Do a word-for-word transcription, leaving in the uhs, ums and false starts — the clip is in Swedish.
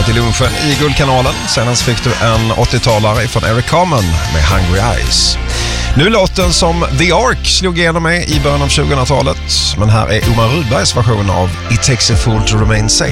välkommen till lunchen i Guldkanalen. Senast fick du en åttiotalare från Eric Carmen med Hungry Eyes. Nu låten som The Ark slog igenom med i början av tjugohundratalet. Men här är Omar Rudbergs version av It Takes a Fool to Remain Sane.